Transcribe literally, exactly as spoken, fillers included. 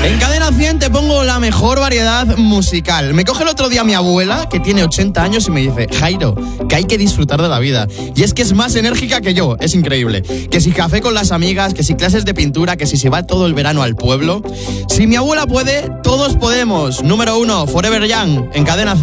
En Cadena cien te pongo la mejor variedad musical. Me coge el otro día mi abuela, que tiene ochenta años, y me dice: Jairo, que hay que disfrutar de la vida. Y es que es más enérgica que yo, es increíble. Que si café con las amigas, que si clases de pintura, que si se va todo el verano al pueblo. Si mi abuela puede, todos podemos. Número uno, Forever Young, en Cadena cien.